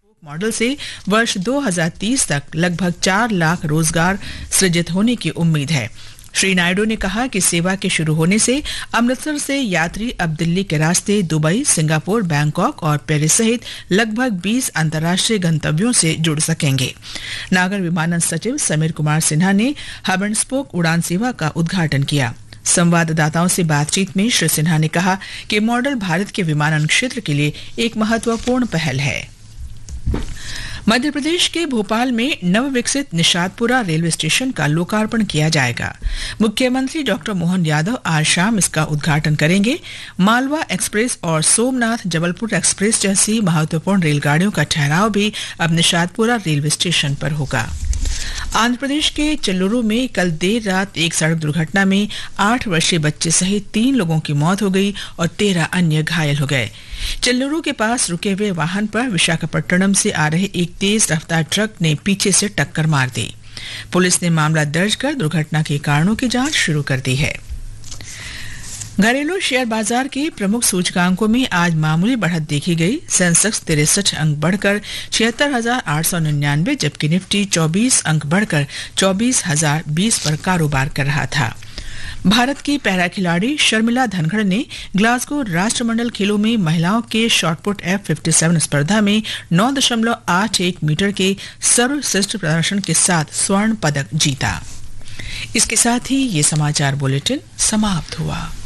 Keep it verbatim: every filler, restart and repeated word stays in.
Model से वर्ष दो हज़ार तीस तक लगभग चार लाख रोजगार सृजित होने की उम्मीद है। श्री नायडू ने कहा कि सेवा के शुरू होने से अमृतसर से यात्री अब दिल्ली के रास्ते दुबई, सिंगापुर, बैंकॉक और पेरिस सहित लगभग बीस अंतर्राष्ट्रीय गंतव्यों से जुड़ सकेंगे। नागर विमानन सचिव समीर कुमार सिन्हा ने हब एंड स्पोक उड़ान सेवा का उद्घाटन किया। संवाददाताओं से बातचीत में श्री सिन्हा ने कहा कि मॉडल भारत के विमानन क्षेत्र के लिए एक महत्वपूर्ण पहल है। मध्य प्रदेश के भोपाल में नवविकसित निषादपुरा रेलवे स्टेशन का लोकार्पण किया जाएगा। मुख्यमंत्री डॉक्टर मोहन यादव आज शाम इसका उद्घाटन करेंगे। मालवा एक्सप्रेस और सोमनाथ जबलपुर एक्सप्रेस जैसी महत्वपूर्ण रेलगाड़ियों का ठहराव भी अब निषादपुरा रेलवे स्टेशन पर होगा। आंध्र प्रदेश के चेल्लूरू में कल देर रात एक सड़क दुर्घटना में आठ वर्षीय बच्चे सहित तीन लोगों की मौत हो गई और तेरह अन्य घायल हो गए। चेल्लूरू के पास रुके हुए वाहन पर विशाखापट्टनम से आ रहे एक तेज रफ्तार ट्रक ने पीछे से टक्कर मार दी। पुलिस ने मामला दर्ज कर दुर्घटना के कारणों की जांच शुरू कर दी है। घरेलू शेयर बाजार के प्रमुख सूचकांकों में आज मामूली बढ़त देखी गई। सेंसेक्स तिरसठ अंक बढ़कर छिहत्तर हजार आठ सौ निन्यानवे, जबकि निफ्टी चौबीस अंक बढ़कर चौबीस हजार बीस पर कारोबार कर रहा था। भारत की पैरा खिलाड़ी शर्मिला धनखड़ ने ग्लासगो राष्ट्रमंडल खेलों में महिलाओं के शॉटपुट एफ सत्तावन स्पर्धा में नौ दशमलव आठ एक मीटर के सर्वश्रेष्ठ प्रदर्शन के साथ स्वर्ण पदक जीता। इसके साथ ही ये समाचार बुलेटिन समाप्त हुआ।